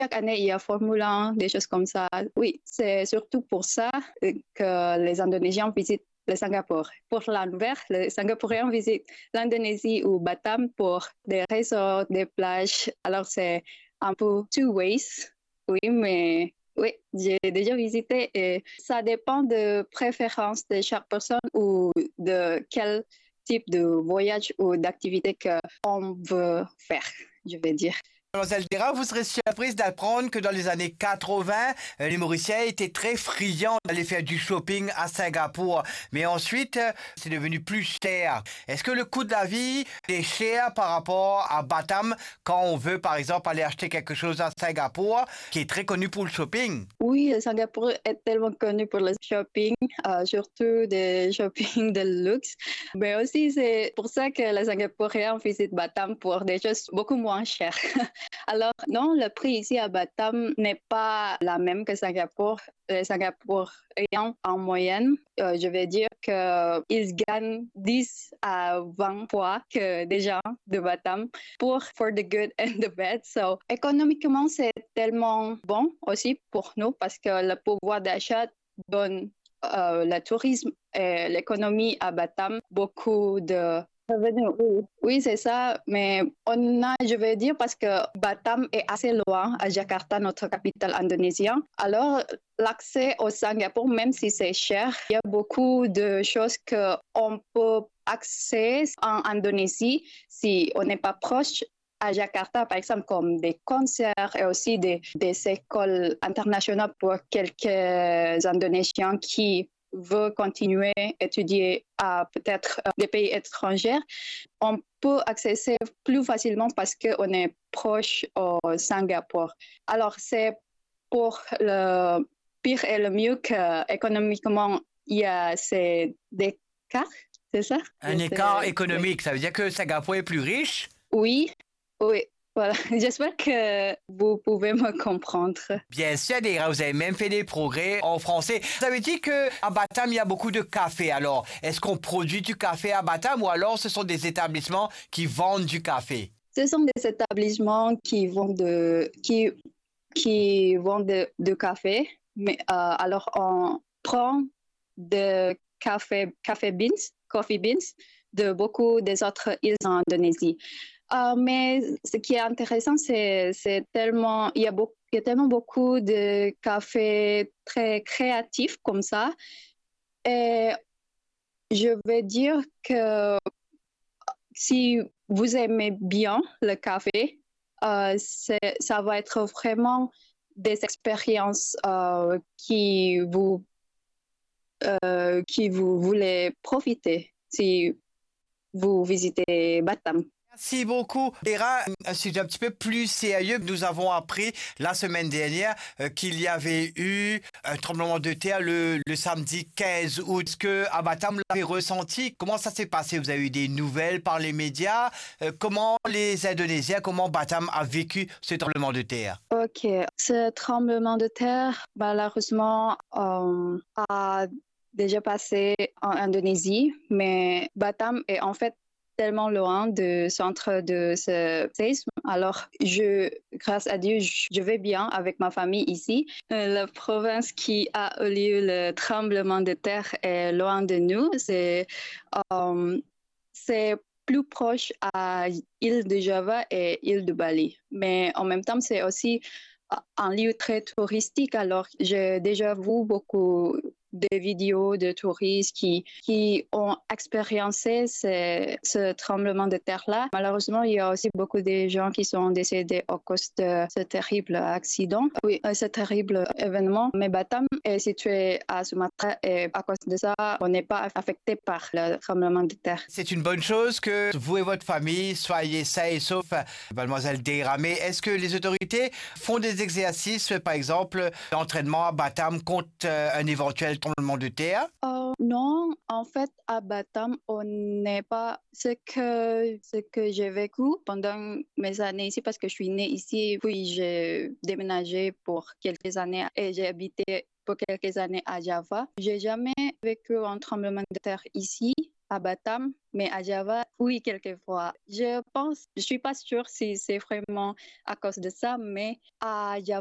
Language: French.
chaque année, il y a Formule 1, des choses comme ça. Oui, c'est surtout pour ça que les Indonésiens visitent le Singapour. Pour l'inverse, les Singapouriens visitent l'Indonésie ou Batam pour des resorts, des plages. Alors, c'est un peu two ways. Oui, mais oui, j'ai déjà visité et ça dépend de préférence de chaque personne ou de quel type de voyage ou d'activité qu'on veut faire, je vais dire. Mademoiselle Dera, vous serez surprise d'apprendre que dans les années 80, les Mauriciens étaient très friands d'aller faire du shopping à Singapour. Mais ensuite, c'est devenu plus cher. Est-ce que le coût de la vie est cher par rapport à Batam quand on veut, par exemple, aller acheter quelque chose à Singapour, qui est très connu pour le shopping? Oui, le Singapour est tellement connu pour le shopping, surtout des shopping de luxe. Mais aussi, c'est pour ça que les Singapouriens visitent Batam pour des choses beaucoup moins chères. Alors, non, le prix ici à Batam n'est pas la même que Singapour. Les Singapouriens, en moyenne, je vais dire qu'ils gagnent 10 à 20 fois que des gens de Batam for the good and the bad. So, économiquement, c'est tellement bon aussi pour nous parce que le pouvoir d'achat donne le tourisme et l'économie à Batam beaucoup de revenus. Oui, oui, c'est ça. Mais je vais dire, parce que Batam est assez loin à Jakarta, notre capitale indonésienne. Alors, l'accès au Singapour, même si c'est cher, il y a beaucoup de choses qu'on peut accéder en Indonésie si on n'est pas proche à Jakarta, par exemple, comme des concerts et aussi des écoles internationales pour quelques Indonésiens qui veulent continuer à étudier à peut-être des pays étrangers. On peut accéder plus facilement parce qu'on est proche au Singapour. Alors, c'est pour le pire et le mieux qu'économiquement, il y a ces écarts, c'est ça? Un écart économique, ça veut dire que Singapour est plus riche? Oui, oui, voilà. J'espère que vous pouvez me comprendre. Bien sûr, Dera, vous avez même fait des progrès en français. Vous avez dit qu'à Batam, il y a beaucoup de café. Alors, est-ce qu'on produit du café à Batam ou alors ce sont des établissements qui vendent du café? Ce sont des établissements qui vendent de café. Mais alors, on prend de coffee beans de beaucoup des autres îles en Indonésie. Mais ce qui est intéressant, il y a tellement beaucoup de cafés très créatifs comme ça. Et je vais dire que si vous aimez bien le café, ça va être vraiment des expériences qui vous voulez profiter si vous visitez Batam. Merci beaucoup. Dera, un sujet un petit peu plus sérieux. Nous avons appris la semaine dernière qu'il y avait eu un tremblement de terre le samedi 15 août. Est-ce que à Batam, vous l'avez ressenti? Comment ça s'est passé? Vous avez eu des nouvelles par les médias? Comment les Indonésiens, comment Batam a vécu ce tremblement de terre? Ok, ce tremblement de terre, malheureusement, a déjà passé en Indonésie, mais Batam est en fait tellement loin du centre de ce séisme. Alors, grâce à Dieu, je vais bien avec ma famille ici. La province qui a eu lieu le tremblement de terre est loin de nous. C'est plus proche à l'île de Java et l'île de Bali. Mais en même temps, c'est aussi un lieu très touristique. Alors, j'ai déjà vu beaucoup de vidéos de touristes qui ont expériencé ce tremblement de terre-là. Malheureusement, il y a aussi beaucoup de gens qui sont décédés à cause de ce terrible accident. Oui, ce terrible événement. Mais Batam est situé à Sumatra et à cause de ça, on n'est pas affecté par le tremblement de terre. C'est une bonne chose que vous et votre famille soyez sains et saufs, mademoiselle Dera. Mais est-ce que les autorités font des exercices, par exemple, d'entraînement à Batam contre un éventuel tremblement de terre? Non, en fait, à Batam, on n'est pas ce que j'ai vécu pendant mes années ici parce que je suis née ici, puis j'ai déménagé pour quelques années et j'ai habité pour quelques années à Java. J'ai jamais vécu un tremblement de terre ici. à Batam, mais à Java, oui, quelquefois. Je suis pas sûre si c'est vraiment à cause de ça, mais à Java,